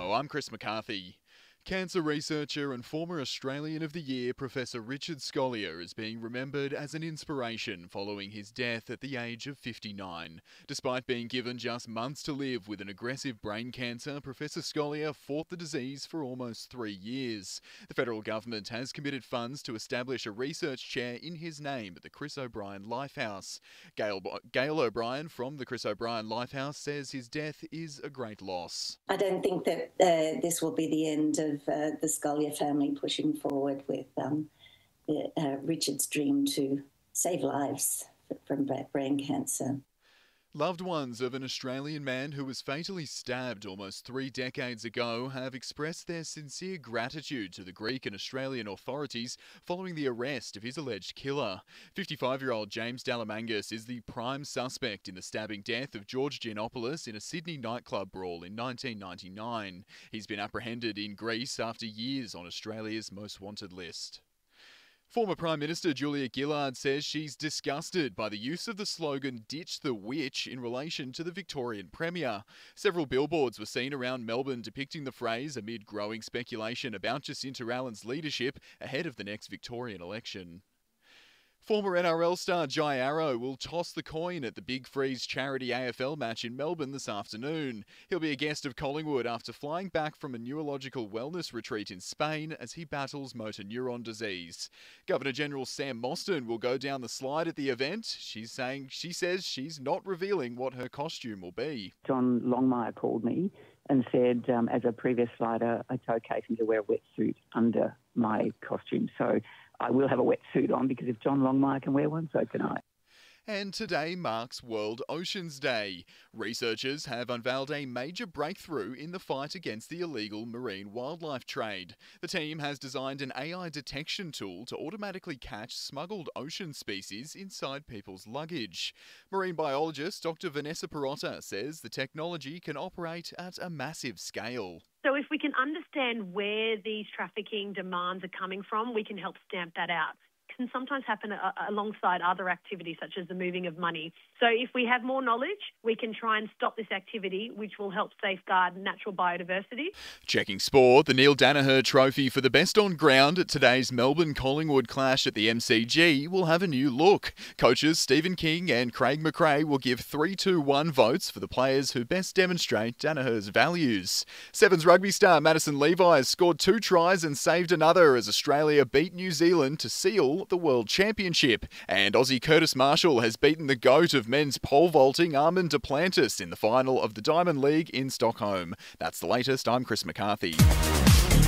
Radio. I'm Chris McCarthy. Cancer researcher and former Australian of the Year Professor Richard Scolyer is being remembered as an inspiration following his death at the age of 59. Despite being given just months to live with an aggressive brain cancer, Professor Scolyer fought the disease for almost 3 years. The federal government has committed funds to establish a research chair in his name at the Chris O'Brien Lifehouse. Gail O'Brien from the Chris O'Brien Lifehouse says his death is a great loss. I don't think that this will be the end of the Scolyer family pushing forward with Richard's dream to save lives from brain cancer. Loved ones of an Australian man who was fatally stabbed almost 3 decades ago have expressed their sincere gratitude to the Greek and Australian authorities following the arrest of his alleged killer. 55-year-old James Dalamangas is the prime suspect in the stabbing death of George Giannopoulos in a Sydney nightclub brawl in 1999. He's been apprehended in Greece after years on Australia's most wanted list. Former Prime Minister Julia Gillard says she's disgusted by the use of the slogan "Ditch the Witch" in relation to the Victorian Premier. Several billboards were seen around Melbourne depicting the phrase amid growing speculation about Jacinta Allen's leadership ahead of the next Victorian election. Former NRL star Jai Arrow will toss the coin at the Big Freeze charity AFL match in Melbourne this afternoon. He'll be a guest of Collingwood after flying back from a neurological wellness retreat in Spain as he battles motor neuron disease. Governor-General Sam Mostyn will go down the slide at the event. She says she's not revealing what her costume will be. John Longmire called me and said, as a previous slider, it's okay for me to wear a wetsuit under my costume. So I will have a wetsuit on because if John Longmire can wear one, so can I. And today marks World Oceans Day. Researchers have unveiled a major breakthrough in the fight against the illegal marine wildlife trade. The team has designed an AI detection tool to automatically catch smuggled ocean species inside people's luggage. Marine biologist Dr. Vanessa Perotta says the technology can operate at a massive scale. So if we can understand where these trafficking demands are coming from, we can help stamp that out. It can sometimes happen alongside other activities such as the moving of money. So if we have more knowledge, we can try and stop this activity, which will help safeguard natural biodiversity. Checking sport, the Neil Daniher Trophy for the best on ground at today's Melbourne-Collingwood clash at the MCG will have a new look. Coaches Stephen King and Craig McRae will give 3-2-1 votes for the players who best demonstrate Daniher's values. Sevens rugby star Madison Levi scored 2 tries and saved another as Australia beat New Zealand to seal the World Championship. And Aussie Curtis Marshall has beaten the GOAT of men's pole vaulting Armand Duplantis in the final of the Diamond League in Stockholm. That's the latest. I'm Chris McCarthy.